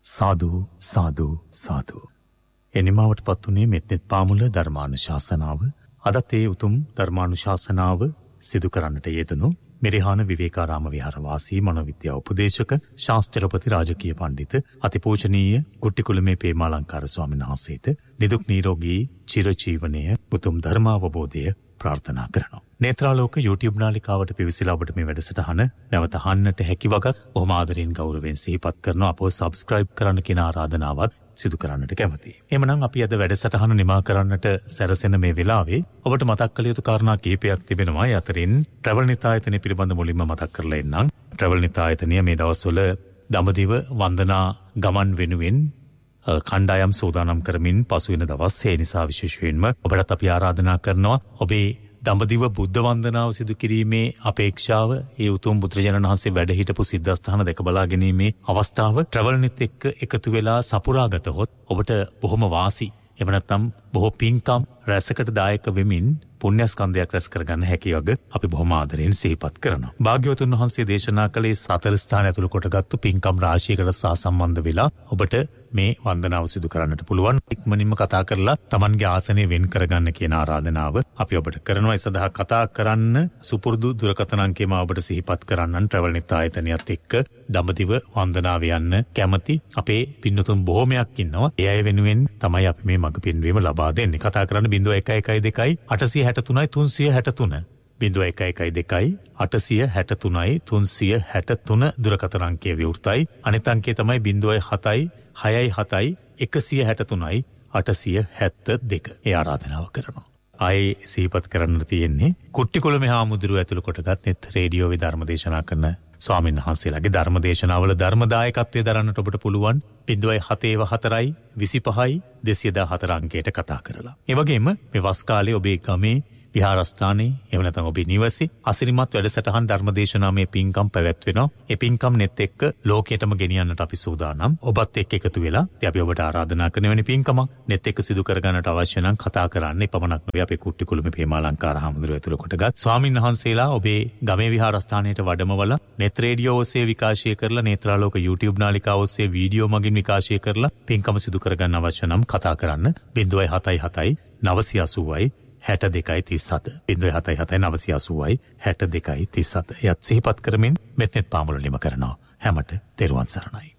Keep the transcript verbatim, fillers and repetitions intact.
සාදු සාදු සාදු. එනිමාවට පත්ුනේ මෙත්නෙත් පාමුල ධර්මානුශාසනාව. අදත් ඒ උතුම් ධර්මානුශාසනාව සිදු කරන්නට යෙදුණු මෙරිහාන විවේකාරාම විහාරවාසී මනෝවිද්‍යා උපදේශක ශාස්ත්‍රපති රාජකීය පඬිත අතිපූජනීය කුට්ටිකුළුමේ පේමාලංකාර ස්වාමීන් වහන්සේට නිදුක් නිරෝගී චිරජීවනය උතුම් ධර්මාවබෝධය ප්‍රාර්ථනා කරනවා. නේත්‍රාලෝක YouTube නාලිකාවට පිවිසලා ඔබට මේ වැඩසටහන නැවත අහන්නට හැකි වගත් බොහොම ආදරෙන් ගෞරවයෙන් සිහිපත් කරනවා. අපව subscribe කරන්න කියන ආරාධනාවත් සිදු කරන්නට කැමතියි. එහෙමනම් අපි අද වැඩසටහන නිමා කරන්නට සැරසෙන මේ වෙලාවේ ඔබට මතක් කළ යුතු කාරණා කිහිපයක් තිබෙනවා. ඒ අතරින් travel නිතායතනය පිළිබඳ මුලින්ම මතක් කරලා එන්නම්. travel නිතායතනය මේ දවස්වල දඹදිව වන්දනා ගමන් වෙනුවෙන් කණ්ඩායම් සූදානම් කරමින් පසු වෙන දවස්. ඒ නිසා විශේෂයෙන්ම ඔබට අපි ආරාධනා කරනවා ඔබේ දඹදිව බුද්ධ වන්දනාව සිදු කිරීමේ අපේක්ෂාව, ඒ උතුම් බුදුරජාණන් වහන්සේ වැඩ හිටපු සිද්ධාස්ථාන දැක බලා ගැනීමේ අවස්ථාව travel net එක්ක එකතු වෙලා සපුරාගතහොත් ඔබට බොහොම වාසි. එහෙම නැත්නම් බොහෝ පින්කම් රැසකට දායක වෙමින් පුණ්‍ය ස්කන්ධයක් රැස් කරගන්න හැකි වග අපි බොහොම ආදරෙන් සිහිපත් කරනවා. භාග්‍යවතුන් වහන්සේ දේශනා කළේ සතර ස්ථාන ඇතුළු කොටගත්තු පින්කම් රාශියකට සහසම්බන්ධ වෙලා ඔබට මේ වන්දනාව සිදු කරන්නට පුළුවන්. ඉක්මනින්ම කතා කරලා Tamanගේ ආසනය වෙන් කරගන්න කියන ආරාධනාව අපි ඔබට කරනවා. ඒ සඳහා කතා කරන්න සුපුරුදු දුරකථන අංකයම ඔබට සිහිපත් කරන්නන් travel net ආයතනයත් එක්ක දඹදිව වන්දනාව යන්න කැමති අපේ පින්නතුන් බොහොමයක් ඉන්නවා. ඒ අය වෙනුවෙන් තමයි අපි මේ මඟ පෙන්වීම ලබා දෙන්නේ. කතා කරන්න ज़ीरो एक एक दो आठसिය හැටතුනයි තුන්සිය හැටතුන ज़ीरो एक एक दो आठसिය හැටතුනයි තුන්සිය හැටතුන දුරකථන අංකය විවෘතයි. අනිත් අංකය තමයි ज़ीरो सात හයයි හතයි එකසිය හැටතුනයි අටසිය හැත්තෑ දෙක. ඒ ආරාධනාව කරනවා. ආයේ සිහිපත් කරන්න තියෙන්නේ කුට්ටිකුළුමේ හාමුදුරුවෝ ඇතුළු කොටගත් net රේඩියෝවේ ධර්ම දේශනා කරන ස්වාමීන් වහන්සේලාගේ ධර්ම දේශනාවල ධර්මදායකත්වයේ දරන්නට ඔබට පුළුවන් ज़ीरो सात चार විසිපහයි දෙසිය දාහතර අංකයට කතා කරලා. ඒ වගේම මේ වස් කාලේ ඔබේ ගමේ විහාරස්ථානයේ එහෙම නැත්නම් ඔබේ නිවසේ අසිරිමත් වැඩසටහන් ධර්මදේශනාමය පින්කම් පැවැත්වෙනවා. ඒ පින්කම් net එක්ක ලෝකයටම ගෙනියන්නට අපි සූදානම්. ඔබත් එක්ක එකතු වෙලා ඉතින් අපි ඔබට ආරාධනා කරන වෙන පින්කමක් net එක්ක සිදු කර ගන්නට අවශ්‍ය නම් කතා කරන්න. එපමණක් නෙවෙයි අපේ කුට්ටිකුළුමේ පේමාලංකාර හාමුදුරුවෝ ඇතුළු කොටගත් ස්වාමීන් වහන්සේලා ඔබේ ගමේ විහාරස්ථානයට වැඩමවලා net රේඩියෝ ඔස්සේ විකාශය කරලා නේත්‍රාලෝක YouTube නාලිකාව ඔස්සේ වීඩියෝ මගින් විකාශය කරලා පින්කම සිදු කර ගන්න අවශ්‍ය නම් කතා කරන්න. ज़ीरो सात सात නවසිය අසූවයි හැට දෙකයි තිස් හත ज़ीरो सात सात නවසිය අසූවයි හැට දෙකයි තිස් හත. යත් සිහිපත් කරමින් මෙත්නෙත් පාමුල නිම කරනවා. හැමට තෙරුවන් සරණයි.